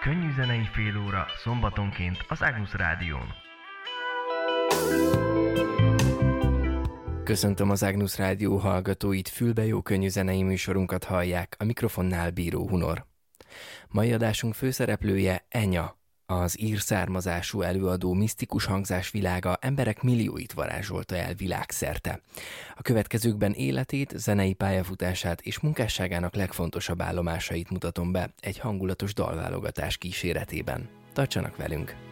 könnyű zenei félóra szombatonként az Agnus Rádión. Köszöntöm az Agnus Rádió hallgatóit, fülbejó könnyű zenei műsorunkat hallják, a mikrofonnál Bíró Hunor. Mai adásunk főszereplője Enya, az ír származású előadó misztikus hangzás világa emberek millióit varázsolta el világszerte. A következőkben életét, zenei pályafutását és munkásságának legfontosabb állomásait mutatom be egy hangulatos dalválogatás kíséretében. Tartsanak velünk!